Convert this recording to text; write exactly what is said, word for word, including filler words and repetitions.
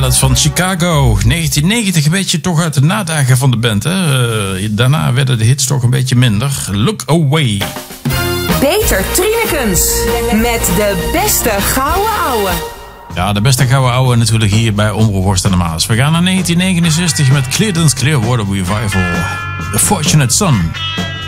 ballad van Chicago. negentien negentig, een beetje toch uit de nadagen van de band. Hè? Uh, daarna werden de hits toch een beetje minder. Look Away. Peter Trinekens met de beste gouden ouwe. Ja, de beste gouden ouwe natuurlijk hier bij Omroep Horst aan de Maas. We gaan naar negentien negenenzestig met Creedence Clearwater Revival. The Fortunate Son.